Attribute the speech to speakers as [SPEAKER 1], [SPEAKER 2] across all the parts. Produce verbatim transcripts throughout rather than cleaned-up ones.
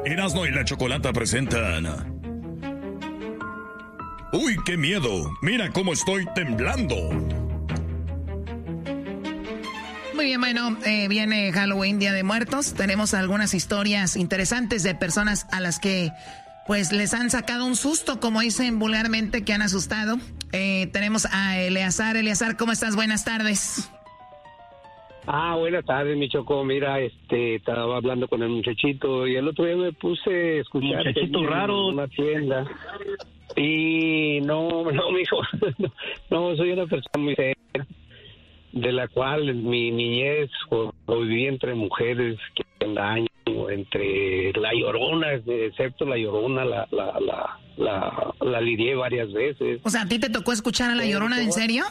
[SPEAKER 1] Erasmo y la Chocolata presentan... ¡Uy, qué miedo! ¡Mira cómo estoy temblando!
[SPEAKER 2] Muy bien, bueno, eh, viene Halloween, Día de Muertos. Tenemos algunas historias interesantes de personas a las que, pues, les han sacado un susto, como dicen vulgarmente, que han asustado. Eh, tenemos a Eleazar. Eleazar, ¿cómo estás? Buenas tardes.
[SPEAKER 3] Ah, buenas tardes, mi Choco. Mira, este, estaba hablando con el muchachito y el otro día me puse a escuchar...
[SPEAKER 4] Muchachito raro.
[SPEAKER 3] En una tienda. Y no, no, mijo, no, no, soy una persona muy seria, de la cual mi niñez lo viví entre mujeres que hacían daño, entre la Llorona, excepto la Llorona, la, la, la, la, la lidié varias veces.
[SPEAKER 2] O sea, ¿a ti te tocó escuchar a la Llorona, en serio?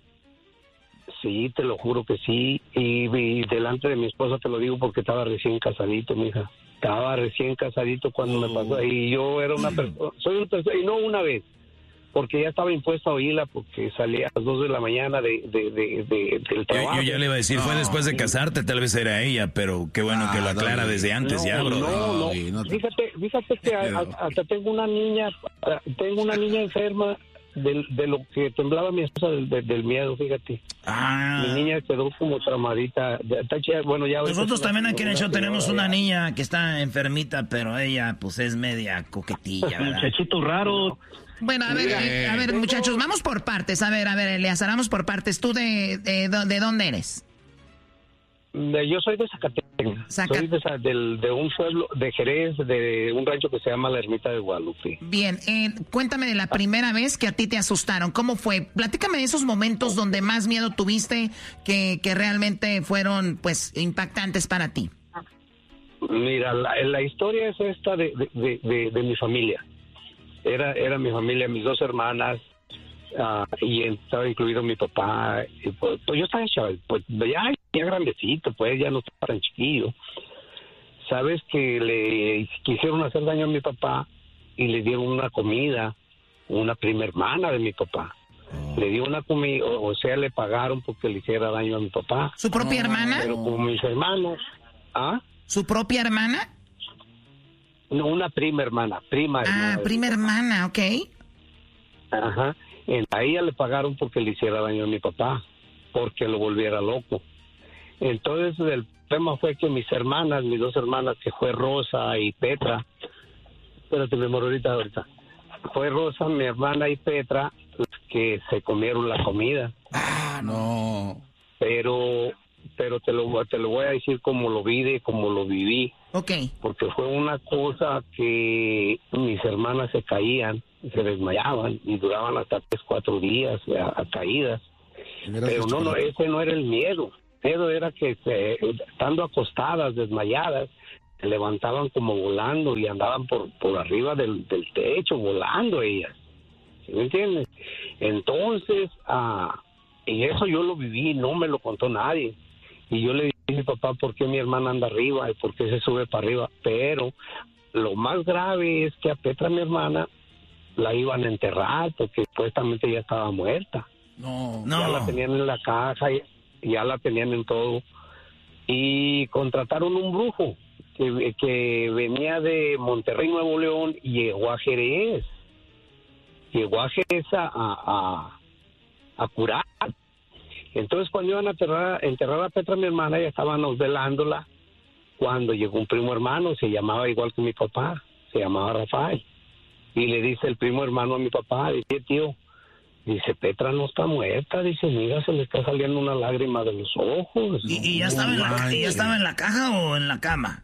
[SPEAKER 3] Sí, te lo juro que sí, y, y delante de mi esposa te lo digo porque estaba recién casadito, mija. Estaba recién casadito cuando oh. me pasó, y yo era una persona, soy una persona, y no una vez, porque ya estaba impuesto a oírla, porque salía a las dos de la mañana de, de, de, de del trabajo.
[SPEAKER 1] Yo, yo ya le iba a decir, no, fue después de casarte, tal vez era ella, pero qué bueno ah, que lo aclara no, desde antes
[SPEAKER 3] no,
[SPEAKER 1] ya, bro.
[SPEAKER 3] No, no, no te... fíjate, fíjate que a, a, hasta tengo una niña, tengo una niña enferma, De, de lo que temblaba mi esposa del, del, del miedo, fíjate. Ah. Mi niña quedó como traumadita. Bueno, ya
[SPEAKER 2] nosotros también aquí en el show tenemos una niña que está enfermita, pero ella pues es media coquetilla, ¿verdad?
[SPEAKER 4] Muchachito raro.
[SPEAKER 2] Bueno, a ver, eh, a ver, muchachos, vamos por partes. A ver, a ver, Eleazar, vamos por partes. ¿Tú de, de, de dónde eres?
[SPEAKER 3] De, yo soy de Zacatecas. Zacat... Soy de, de, de un pueblo de Jerez, de un rancho que se llama La Ermita de Guadalupe.
[SPEAKER 2] Bien, eh, cuéntame de la primera vez que a ti te asustaron. ¿Cómo fue? Platícame de esos momentos donde más miedo tuviste, que, que realmente fueron, pues, impactantes para ti.
[SPEAKER 3] Mira, la, la historia es esta de, de, de, de, de mi familia. Era, era mi familia, mis dos hermanas. Uh, y estaba incluido mi papá, y pues, pues yo estaba chaval, pues ya, ya grandecito, pues ya no estaba tan chiquillo. Sabes que le quisieron hacer daño a mi papá y le dieron una comida, una prima hermana de mi papá. Le dio una comida, o, o sea, le pagaron porque le hiciera daño a mi papá.
[SPEAKER 2] ¿Su propia hermana?
[SPEAKER 3] Pero como mis hermanos, ¿ah?
[SPEAKER 2] ¿Su propia hermana?
[SPEAKER 3] No, una prima hermana, prima hermana.
[SPEAKER 2] Ah, prima hermana, ok.
[SPEAKER 3] Ajá. A ella le pagaron porque le hiciera daño a mi papá, porque lo volviera loco. Entonces el tema fue que mis hermanas, mis dos hermanas, que fue Rosa y Petra, espérate, mi amor, ahorita, ahorita, fue Rosa, mi hermana y Petra, las que se comieron la comida.
[SPEAKER 5] Ah, no.
[SPEAKER 3] Pero, pero te lo, te lo voy a decir como lo vi, de como lo viví.
[SPEAKER 2] Ok.
[SPEAKER 3] Porque fue una cosa que mis hermanas se caían, se desmayaban y duraban hasta tres, cuatro días a, a caídas. Pero no, no, ese no era el miedo. El miedo era que se, estando acostadas, desmayadas, se levantaban como volando y andaban por, por arriba del, del techo, volando ellas. ¿Sí me entiendes? Entonces, ah, y eso yo lo viví, no me lo contó nadie. Y yo le dije a mi papá, ¿por qué mi hermana anda arriba y por qué se sube para arriba? Pero lo más grave es que a Petra, mi hermana, la iban a enterrar porque supuestamente ya estaba muerta.
[SPEAKER 5] No,
[SPEAKER 3] no. Ya la tenían en la caja, ya la tenían en todo. Y contrataron un brujo que, que venía de Monterrey, Nuevo León, y llegó a Jerez. Llegó a Jerez a, a, a curar. Entonces, cuando iban a enterrar, enterrar a Petra, mi hermana, ya estábamos velándola, cuando llegó un primo hermano, se llamaba igual que mi papá, se llamaba Rafael. Y le dice el primo hermano a mi papá, dice, tío, dice, Petra no está muerta, dice, mira, se le está saliendo una lágrima de los ojos.
[SPEAKER 2] ¿Y, y ya, estaba en la, ¿y ya estaba en la caja o en la cama?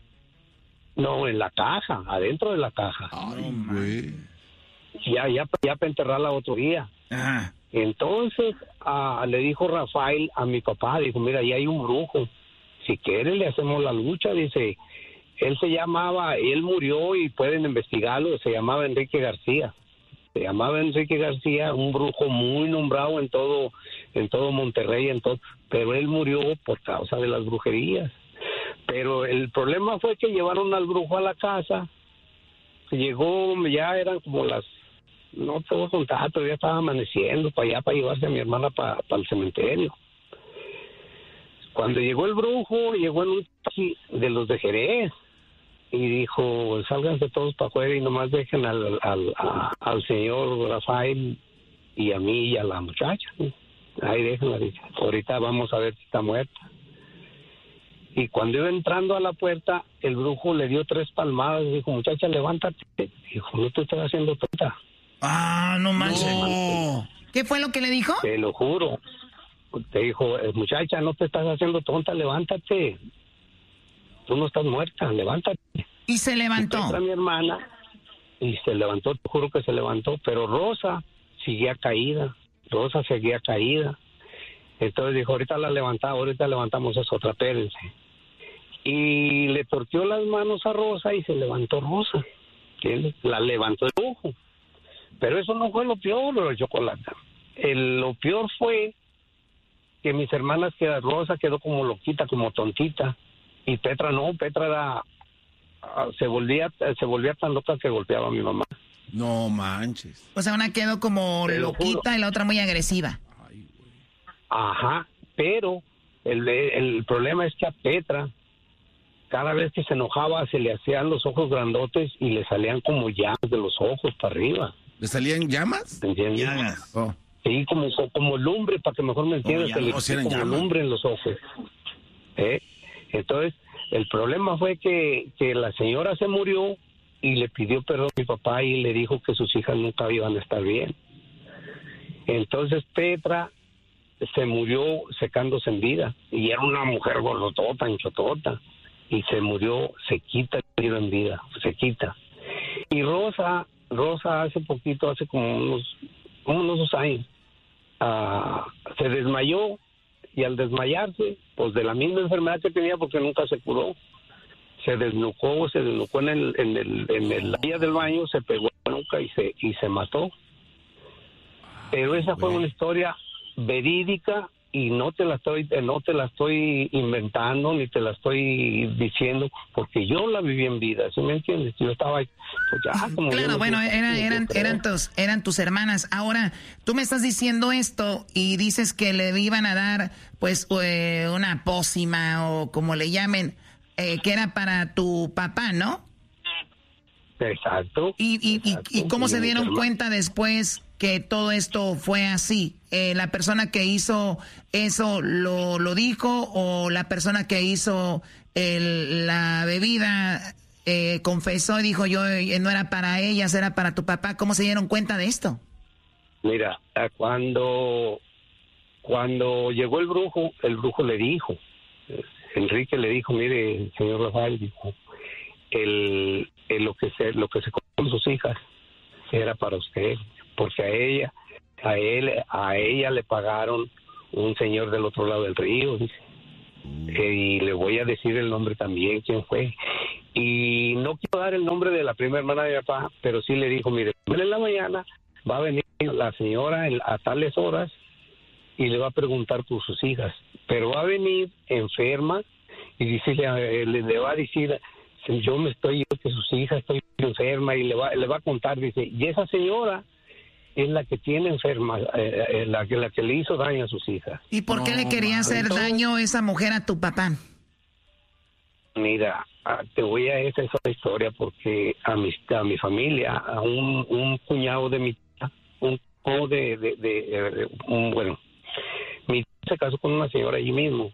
[SPEAKER 3] No, en la caja, adentro de la caja.
[SPEAKER 5] Ay, güey.
[SPEAKER 3] Ya, ya, ya para enterrarla otro día.
[SPEAKER 2] Ajá.
[SPEAKER 3] Entonces, uh, le dijo Rafael a mi papá, dijo, mira, ahí hay un brujo, si quiere le hacemos la lucha, dice... Él se llamaba, él murió y pueden investigarlo, se llamaba Enrique García. Se llamaba Enrique García, un brujo muy nombrado en todo en todo Monterrey, en todo, pero él murió por causa de las brujerías. Pero el problema fue que llevaron al brujo a la casa, llegó, ya eran como las, no te voy a contar, pero ya estaba amaneciendo para allá, para llevarse a mi hermana para, para el cementerio. Cuando llegó el brujo, llegó en un taxi de los de Jerez. y dijo, sálganse todos para afuera y nomás dejen al, al, a, al señor Rafael y a mí y a la muchacha. Ahí déjenla, dice. Ahorita vamos a ver si está muerta. Y cuando iba entrando a la puerta, el brujo le dio tres palmadas y dijo, muchacha, levántate. Dijo, no te estás haciendo tonta.
[SPEAKER 2] Ah, no manches. No. ¿Qué fue lo que le dijo?
[SPEAKER 3] Te lo juro. Te dijo, muchacha, no te estás haciendo tonta, levántate. Tú no estás muerta, levántate.
[SPEAKER 2] Y se levantó.
[SPEAKER 3] Y entra mi hermana y se levantó, te juro que se levantó, pero Rosa seguía caída. Rosa seguía caída. Entonces dijo, ahorita la levantamos, ahorita levantamos eso, otra, espérense. Y le torció las manos a Rosa y se levantó Rosa. ¿Entiendes? La levantó el ojo. Pero eso no fue lo peor, lo chocolate. El, lo peor fue que mis hermanas, que Rosa quedó como loquita, como tontita. Y Petra no, Petra era, se volvía, se volvía tan loca que golpeaba a mi mamá.
[SPEAKER 5] No manches.
[SPEAKER 2] O sea, una quedó como loquita y la otra muy agresiva.
[SPEAKER 5] Ay, güey.
[SPEAKER 3] Ajá, pero el, el problema es que a Petra, cada vez que se enojaba, se le hacían los ojos grandotes y le salían como llamas de los ojos para arriba.
[SPEAKER 5] ¿Le salían llamas?
[SPEAKER 3] ¿Entiendes?
[SPEAKER 1] Llagas.
[SPEAKER 5] Oh.
[SPEAKER 3] Sí, como, como lumbre, para que mejor me entiendas,
[SPEAKER 1] Como
[SPEAKER 3] se le
[SPEAKER 5] llamas,
[SPEAKER 3] como
[SPEAKER 5] llamas.
[SPEAKER 3] lumbre en los ojos. ¿Eh? Entonces, el problema fue que, que la señora se murió y le pidió perdón a mi papá y le dijo que sus hijas nunca iban a estar bien. Entonces Petra se murió secándose en vida y era una mujer gordotota, anchotota, y se murió sequita en vida, sequita. Y Rosa, Rosa hace poquito, hace como unos, como unos dos años, uh, se desmayó. Y al desmayarse, pues de la misma enfermedad que tenía, porque nunca se curó, se desnucó, se desnucó en el, en el, en el área del baño, se pegó en la nuca y se, y se mató. Pero esa fue una historia verídica y no te la estoy, no te la estoy inventando ni te la estoy diciendo, porque yo la viví en vida, ¿sí me entiendes? Yo estaba, pues ya como
[SPEAKER 2] claro, bueno, era, eran, eran tus, eran tus hermanas. Ahora, tú me estás diciendo esto y dices que le iban a dar, pues, eh, una pócima o como le llamen, eh, que era para tu papá, ¿no?
[SPEAKER 3] Exacto.
[SPEAKER 2] ¿Y, y,
[SPEAKER 3] exacto,
[SPEAKER 2] y, y cómo
[SPEAKER 3] sí,
[SPEAKER 2] se dieron
[SPEAKER 3] hermano.
[SPEAKER 2] cuenta después que todo esto fue así? Eh, ¿La persona que hizo eso lo, lo dijo o la persona que hizo el, la bebida eh, confesó y dijo yo eh, no era para ellas, era para tu papá? ¿Cómo se dieron cuenta de esto?
[SPEAKER 3] Mira, cuando, cuando llegó el brujo, el brujo le dijo, Enrique le dijo, mire, señor Rafael, dijo, el, el lo que se lo que se con sus hijas era para usted, porque a ella, a él, a ella le pagaron un señor del otro lado del río, dice. Y le voy a decir el nombre también, quién fue. Y no quiero dar el nombre de la primera hermana de mi papá, pero sí le dijo, mire, en la mañana va a venir la señora a tales horas y le va a preguntar por sus hijas, pero va a venir enferma y dice, le, le va a decir, yo me estoy, que sus hijas estoy enferma, y le va, le va a contar, dice, y esa señora es la que tiene enferma, eh, eh, la, que, la que le hizo daño a sus hijas.
[SPEAKER 2] ¿Y por qué
[SPEAKER 5] No,
[SPEAKER 2] le quería hacer
[SPEAKER 3] entonces,
[SPEAKER 2] daño esa mujer a tu papá?
[SPEAKER 3] Mira, te voy a esa, esa historia porque a mi, a mi familia, a un, un cuñado de mi tía, un cuñado de, de, de, de un, bueno, mi tía se casó con una señora allí mismo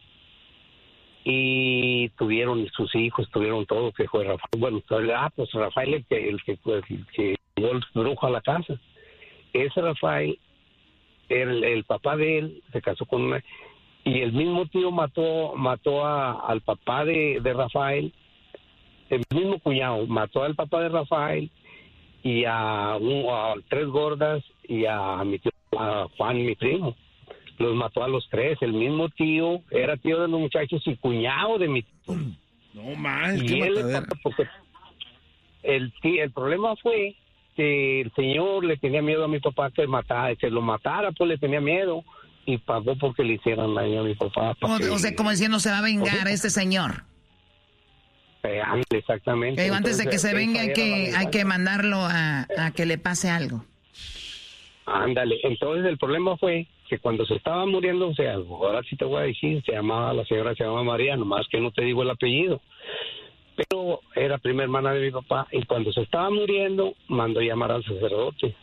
[SPEAKER 3] y tuvieron sus hijos, tuvieron todo, que fue Rafael. Bueno, ah, pues Rafael el que, el que, el que llevó el brujo a la casa. Ese Rafael, el, el papá de él, se casó con una... Y el mismo tío mató mató a, al papá de, de Rafael, el mismo cuñado, mató al papá de Rafael y a, un, a tres gordas y a mi tío, a Juan, mi primo. Los mató a los tres. El mismo tío era tío de los muchachos y cuñado de mi tío.
[SPEAKER 5] No más,
[SPEAKER 3] Y
[SPEAKER 5] qué
[SPEAKER 3] él le
[SPEAKER 5] matadera.
[SPEAKER 3] pasó porque el, tí- el problema fue que el señor le tenía miedo a mi papá que matara, que lo matara, pues le tenía miedo y pagó porque le hicieran daño a mi papá.
[SPEAKER 2] O,
[SPEAKER 3] para que-
[SPEAKER 2] o sea, como diciendo, se va a vengar este señor.
[SPEAKER 3] Eh, ándale, exactamente.
[SPEAKER 2] Que antes de que
[SPEAKER 3] Entonces,
[SPEAKER 2] se venga
[SPEAKER 3] esa
[SPEAKER 2] hay
[SPEAKER 3] era
[SPEAKER 2] que,
[SPEAKER 3] la
[SPEAKER 2] hay
[SPEAKER 3] venganza.
[SPEAKER 2] que mandarlo a, a que le pase algo.
[SPEAKER 3] Ándale, entonces el problema fue que cuando se estaba muriendo, o sea, ahora sí te voy a decir, se llamaba, la señora se llamaba María, nomás que no te digo el apellido, pero era era prima hermana de mi papá, y cuando se estaba muriendo, mandó llamar al sacerdote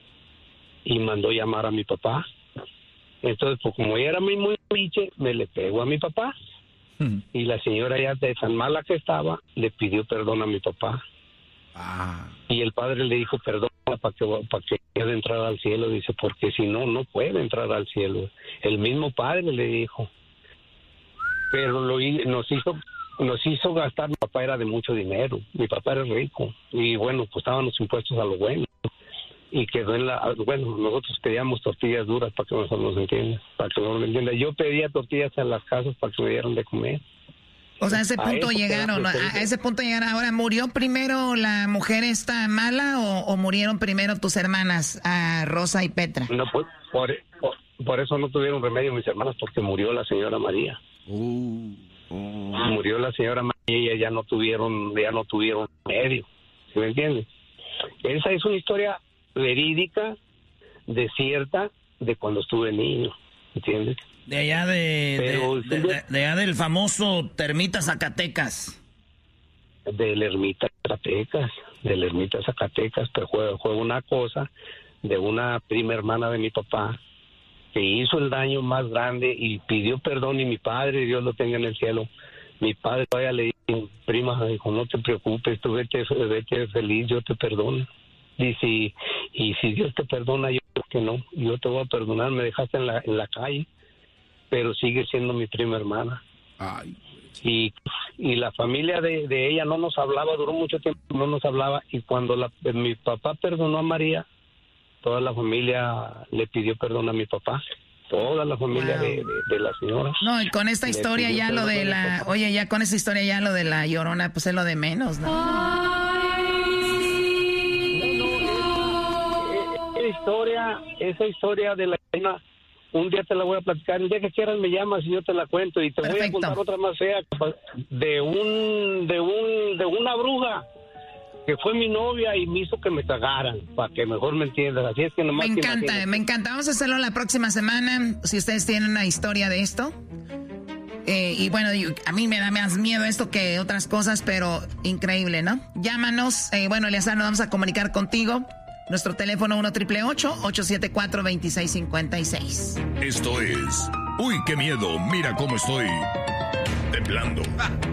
[SPEAKER 3] y mandó llamar a mi papá. Entonces, pues como ella era muy, muy biche, me le pegó a mi papá. Hmm. Y la señora ya de tan mala que estaba, le pidió perdón a mi papá. Ah. Y el padre le dijo, perdón, para que, para que pueda entrar al cielo. Dice, porque si no, no puede entrar al cielo. El mismo padre le dijo. Pero lo, nos hizo nos hizo gastar. Mi papá era de mucho dinero. Mi papá era rico. Y bueno, pues estaban los impuestos a lo bueno. Y quedó en la... Bueno, nosotros pedíamos tortillas duras para que nosotros nos entiendan. Para que no nos entiendan. Yo pedía tortillas en las casas para que me dieran de comer.
[SPEAKER 2] O sea, a ese punto a llegaron, a, a ese punto llegaron. Ahora, ¿murió primero la mujer esta mala o, o murieron primero tus hermanas, a Rosa y Petra?
[SPEAKER 3] No, pues, por, por, por eso no tuvieron remedio mis hermanas, porque murió la señora María. Uh, uh. Murió la señora María y ellas ya no tuvieron, ya no tuvieron remedio. ¿Sí me entiendes? Esa es una historia verídica, de cierta, de cuando estuve niño. ¿Entiendes?
[SPEAKER 1] De allá de, Pero, de, de, de, de allá del famoso Termita Zacatecas.
[SPEAKER 3] Del Ermita Zacatecas, del Ermita Zacatecas, pero fue, fue una cosa de una prima hermana de mi papá que hizo el daño más grande y pidió perdón, y mi padre, Dios lo tenga en el cielo, mi padre todavía le dijo, prima, dijo, no te preocupes, tú vete, vete feliz, yo te perdono. Y si, y si Dios te perdona, yo que no, yo te voy a perdonar, me dejaste en la, en la calle, pero sigue siendo mi prima hermana. Ay. Y, y la familia de, de ella no nos hablaba, duró mucho tiempo, no nos hablaba, y cuando la, mi papá perdonó a María, toda la familia le pidió perdón a mi papá, toda la familia wow. de, de, de la señora.
[SPEAKER 2] No, y con esta historia ya lo de la, oye, ya con esta historia ya lo de la Llorona, pues es lo de menos, ¿no?
[SPEAKER 3] Esa historia, esa historia de la Llorona, un día te la voy a platicar, el día que quieras me llamas y yo te la cuento, y te Perfecto. voy a contar otra más fea de un de un de una bruja que fue mi novia y me hizo que me cagaran, para que mejor me entiendas. Así es que nomás
[SPEAKER 2] me encanta, que me encanta. Vamos a hacerlo la próxima semana, si ustedes tienen una historia de esto. Eh, y bueno, a mí me da más miedo esto que otras cosas, pero increíble, ¿no? Llámanos, eh, bueno, Eleazar, nos vamos a comunicar contigo. Nuestro teléfono uno triple ocho, ocho siete cuatro, dos seis cinco seis.
[SPEAKER 4] Esto es... ¡Uy, qué miedo! Mira cómo estoy temblando.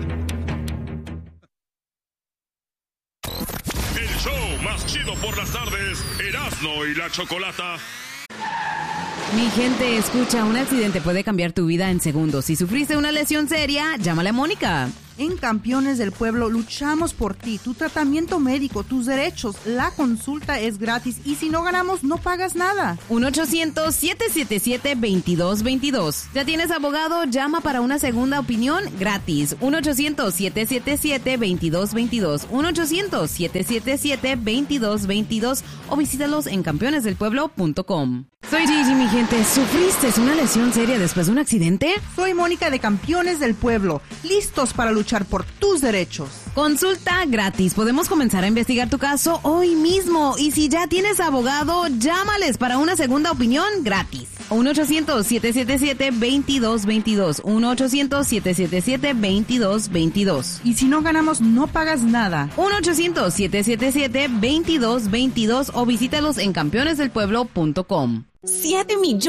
[SPEAKER 4] El show más chido por las tardes, Erasmo y la Chocolata.
[SPEAKER 6] Mi gente, escucha, un accidente puede cambiar tu vida en segundos. Si sufriste una lesión seria, llámale a Mónica.
[SPEAKER 7] En Campeones del Pueblo luchamos por ti, tu tratamiento médico, tus derechos. La consulta es gratis y si no ganamos, no pagas nada.
[SPEAKER 6] uno ochocientos, siete siete siete, veintidós veintidós. ¿Ya tienes abogado? Llama para una segunda opinión gratis. uno ochocientos, siete siete siete, veintidós veintidós. uno ochocientos, siete siete siete, veintidós veintidós o visítalos en campeones del pueblo punto com. Soy Gigi, mi gente. ¿Sufriste una lesión seria después de un accidente?
[SPEAKER 7] Soy Mónica de Campeones del Pueblo, listos para luchar por tus derechos.
[SPEAKER 6] Consulta gratis. Podemos comenzar a investigar tu caso hoy mismo. Y si ya tienes abogado, llámales para una segunda opinión gratis. uno ochocientos, siete siete siete, veintidós veintidós. uno ochocientos, siete siete siete, veintidós veintidós.
[SPEAKER 7] Y si no ganamos, no pagas nada.
[SPEAKER 6] uno ochocientos, siete siete siete, veintidós veintidós o visítalos en campeones del pueblo punto com.
[SPEAKER 8] Siete millones.